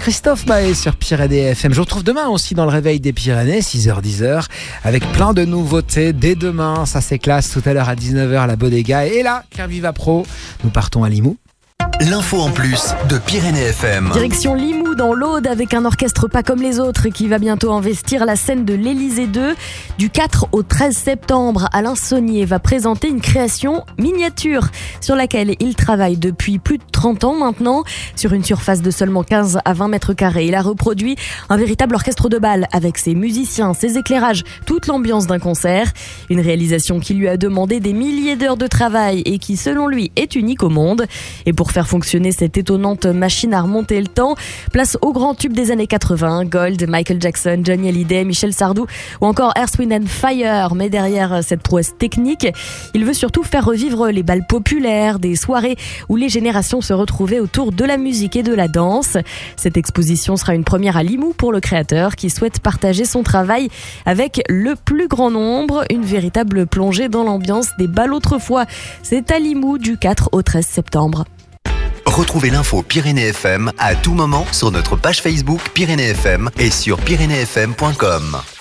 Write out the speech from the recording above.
Christophe Maé sur Pyrénées FM. Je vous retrouve demain aussi dans le réveil des Pyrénées, 6h-10h, avec plein de nouveautés. Dès demain, ça c'est classe. Tout à l'heure à 19h, la Bodega. Et là, Kerviva Pro, nous partons à Limoux. L'info en plus de Pyrénées FM. Direction Limoux dans l'Aude avec un orchestre pas comme les autres qui va bientôt investir la scène de l'Élysée 2. Du 4 au 13 septembre, Alain Saunier va présenter une création miniature sur laquelle il travaille depuis plus de 30 ans maintenant. Sur une surface de seulement 15 à 20 mètres carrés, il a reproduit un véritable orchestre de bal avec ses musiciens, ses éclairages, toute l'ambiance d'un concert. Une réalisation qui lui a demandé des milliers d'heures de travail et qui, selon lui, est unique au monde. Et pour faire fonctionner cette étonnante machine à remonter le temps, place aux grands tubes des années 80, Gold, Michael Jackson, Johnny Hallyday, Michel Sardou ou encore Earth, Wind and Fire. Mais derrière cette prouesse technique, il veut surtout faire revivre les bals populaires, des soirées où les générations se retrouvaient autour de la musique et de la danse. Cette exposition sera une première à Limoux pour le créateur qui souhaite partager son travail avec le plus grand nombre. Une véritable plongée dans l'ambiance des bals autrefois. C'est à Limoux du 4 au 13 septembre. Retrouvez l'info Pyrénées FM à tout moment sur notre page Facebook Pyrénées FM et sur pyrénéesfm.com.